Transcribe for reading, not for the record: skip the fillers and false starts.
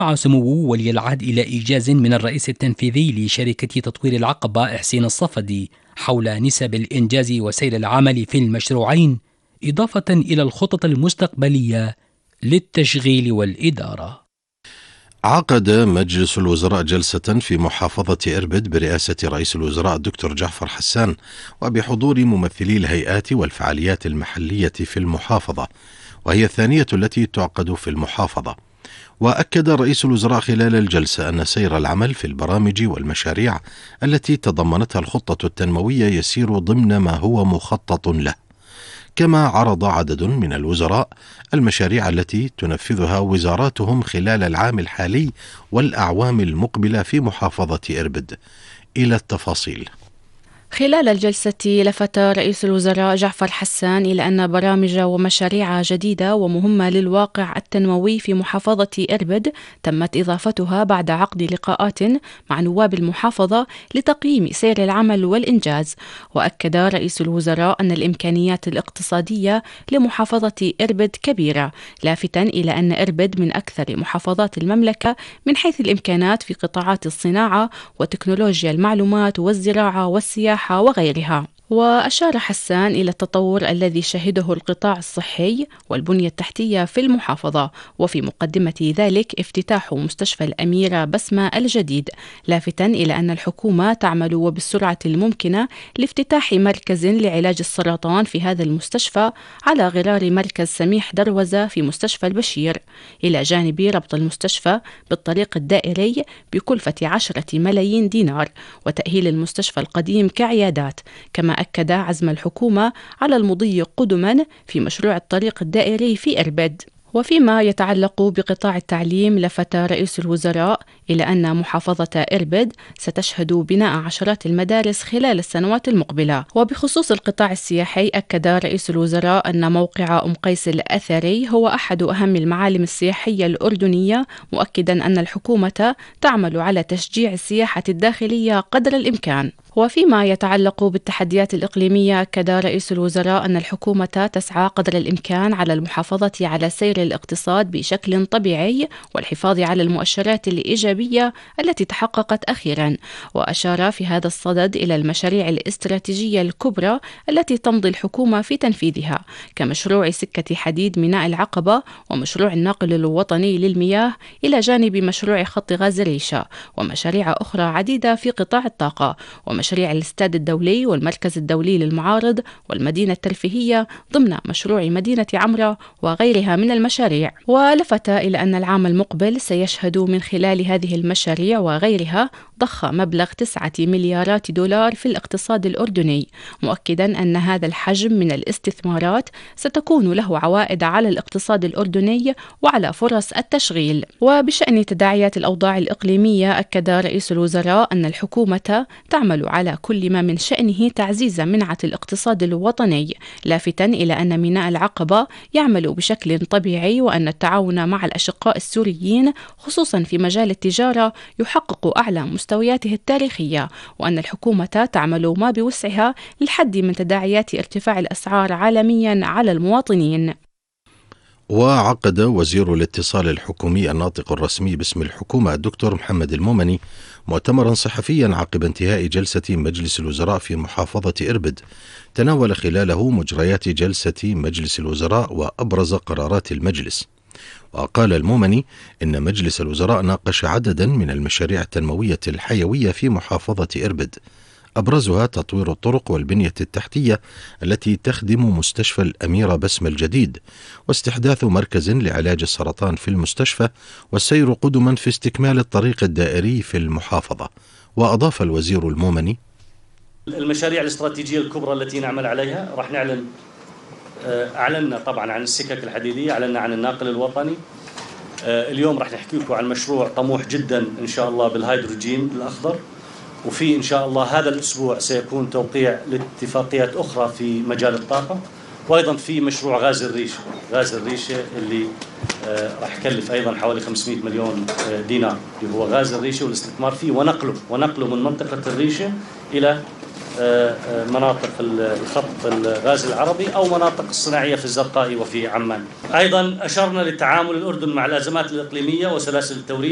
مع سمو ولي العهد إلى إيجاز من الرئيس التنفيذي لشركة تطوير العقبة إحسين الصفدي حول نسب الإنجاز وسير العمل في المشروعين، إضافة إلى الخطط المستقبلية للتشغيل والإدارة. عقد مجلس الوزراء جلسة في محافظة إربد برئاسة رئيس الوزراء الدكتور جعفر حسان وبحضور ممثلي الهيئات والفعاليات المحلية في المحافظة، وهي الثانية التي تعقد في المحافظة. وأكد رئيس الوزراء خلال الجلسة أن سير العمل في البرامج والمشاريع التي تضمنتها الخطة التنموية يسير ضمن ما هو مخطط له. كما عرض عدد من الوزراء المشاريع التي تنفذها وزاراتهم خلال العام الحالي والأعوام المقبلة في محافظة إربد. إلى التفاصيل. خلال الجلسة لفت رئيس الوزراء جعفر حسان إلى أن برامج ومشاريع جديدة ومهمة للواقع التنموي في محافظة إربد تمت إضافتها بعد عقد لقاءات مع نواب المحافظة لتقييم سير العمل والإنجاز. وأكد رئيس الوزراء أن الإمكانيات الاقتصادية لمحافظة إربد كبيرة، لافتا إلى أن إربد من أكثر محافظات المملكة من حيث الإمكانات في قطاعات الصناعة وتكنولوجيا المعلومات والزراعة والسياحة وغيرها. وأشار حسان إلى التطور الذي شهده القطاع الصحي والبنية التحتية في المحافظة، وفي مقدمة ذلك افتتاح مستشفى الأميرة بسمة الجديد، لافتا إلى أن الحكومة تعمل وبالسرعة الممكنة لافتتاح مركز لعلاج السرطان في هذا المستشفى على غرار مركز سميح دروزة في مستشفى البشير، إلى جانب ربط المستشفى بالطريق الدائري بكلفة 10 ملايين دينار، وتأهيل المستشفى القديم كعيادات. كما أكد عزم الحكومة على المضي قدما في مشروع الطريق الدائري في إربد. وفيما يتعلق بقطاع التعليم، لفت رئيس الوزراء إلى أن محافظة إربد ستشهد بناء عشرات المدارس خلال السنوات المقبلة. وبخصوص القطاع السياحي، أكد رئيس الوزراء أن موقع أم قيس الأثري هو أحد أهم المعالم السياحية الأردنية، مؤكدا أن الحكومة تعمل على تشجيع السياحة الداخلية قدر الإمكان. وفيما يتعلق بالتحديات الإقليمية، أكد رئيس الوزراء أن الحكومة تسعى قدر الإمكان على المحافظة على سير الاقتصاد بشكل طبيعي والحفاظ على المؤشرات الإيجابية التي تحققت أخيرا. وأشار في هذا الصدد إلى المشاريع الاستراتيجية الكبرى التي تمضي الحكومة في تنفيذها، كمشروع سكة حديد ميناء العقبة ومشروع الناقل الوطني للمياه، إلى جانب مشروع خط غاز الريشة ومشاريع أخرى عديدة في قطاع الطاقة، ومشاريع الاستاد الدولي والمركز الدولي للمعارض والمدينة الترفيهية ضمن مشروع مدينة عمرة وغيرها من المشاريع. ولفت إلى أن العام المقبل سيشهد من خلال هذه المشاريع وغيرها ضخ مبلغ 9 مليارات دولار في الاقتصاد الأردني، مؤكدا أن هذا الحجم من الاستثمارات ستكون له عوائد على الاقتصاد الأردني وعلى فرص التشغيل. وبشأن تداعيات الأوضاع الإقليمية، أكد رئيس الوزراء أن الحكومة تعمل على كل ما من شأنه تعزيز منعة الاقتصاد الوطني، لافتا إلى أن ميناء العقبة يعمل بشكل طبيعي، وأن التعاون مع الأشقاء السوريين خصوصا في مجال التجارة يحقق أعلى مستوياته التاريخية، وأن الحكومة تعمل ما بوسعها للحد من تداعيات ارتفاع الأسعار عالميا على المواطنين. وعقد وزير الاتصال الحكومي الناطق الرسمي باسم الحكومة الدكتور محمد المومني مؤتمرا صحفيا عقب انتهاء جلسة مجلس الوزراء في محافظة إربد، تناول خلاله مجريات جلسة مجلس الوزراء وأبرز قرارات المجلس. وقال المومني إن مجلس الوزراء ناقش عددا من المشاريع التنموية الحيوية في محافظة إربد، أبرزها تطوير الطرق والبنية التحتية التي تخدم مستشفى الأميرة بسمة الجديد، واستحداث مركز لعلاج السرطان في المستشفى، والسير قدما في استكمال الطريق الدائري في المحافظة. وأضاف الوزير المومني: المشاريع الاستراتيجية الكبرى التي نعمل عليها راح نعلن، أعلنا طبعا عن السكك الحديدية، أعلنا عن الناقل الوطني، اليوم راح نحكي لكم عن مشروع طموح جدا إن شاء الله بالهيدروجين الأخضر، وفي إن شاء الله هذا الأسبوع سيكون توقيع لاتفاقيات أخرى في مجال الطاقة، وأيضا في مشروع غاز الريشة اللي راح يكلف أيضا حوالي 500 مليون دينار، اللي هو غاز الريشة والاستثمار فيه ونقله من منطقة الريشة إلى مناطق الخط الغاز العربي أو مناطق الصناعية في الزرقاء وفي عمان. أيضا أشرنا لتعامل الأردن مع الأزمات الإقليمية وسلاسل التوريد